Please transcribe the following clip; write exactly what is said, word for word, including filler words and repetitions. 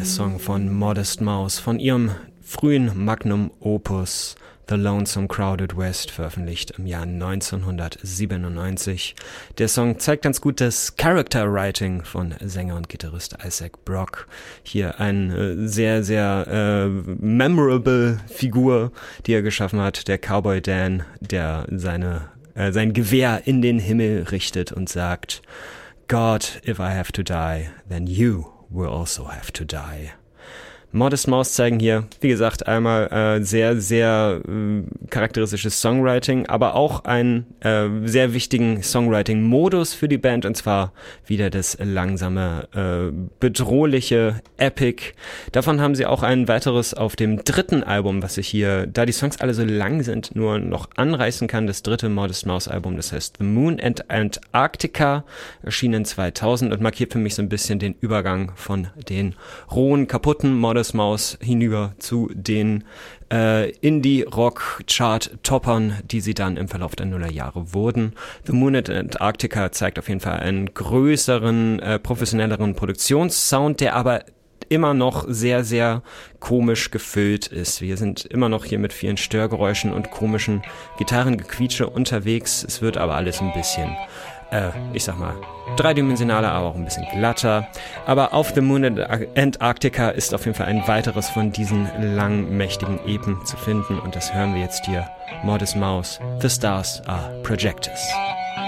Song von Modest Mouse, von ihrem frühen Magnum Opus The Lonesome Crowded West, veröffentlicht im Jahr neunzehnhundertsiebenundneunzig. Der Song zeigt ganz gut das Character Writing von Sänger und Gitarrist Isaac Brock. Hier eine sehr, sehr äh, memorable Figur, die er geschaffen hat, der Cowboy Dan, der seine äh, sein Gewehr in den Himmel richtet und sagt: God, if I have to die, then you will also have to die. Modest Mouse zeigen hier, wie gesagt, einmal äh, sehr, sehr äh, charakteristisches Songwriting, aber auch einen äh, sehr wichtigen Songwriting-Modus für die Band, und zwar wieder das langsame, äh, bedrohliche Epic. Davon haben sie auch ein weiteres auf dem dritten Album, was ich hier, da die Songs alle so lang sind, nur noch anreißen kann. Das dritte Modest Mouse Album, das heißt The Moon and Antarctica, erschienen zweitausend und markiert für mich so ein bisschen den Übergang von den rohen, kaputten Modest Mouse hinüber zu den äh, Indie-Rock-Chart-Toppern, die sie dann im Verlauf der Nullerjahre wurden. The Moon and Antarctica zeigt auf jeden Fall einen größeren, äh, professionelleren Produktionssound, der aber immer noch sehr, sehr komisch gefüllt ist. Wir sind immer noch hier mit vielen Störgeräuschen und komischen Gitarrengequietsche unterwegs. Es wird aber alles ein bisschen Äh, ich sag mal, dreidimensionaler, aber auch ein bisschen glatter. Aber auf The Moon and Antarctica ist auf jeden Fall ein weiteres von diesen langen, mächtigen Epen zu finden. Und das hören wir jetzt hier. Modest Mouse, The Stars Are Projectors.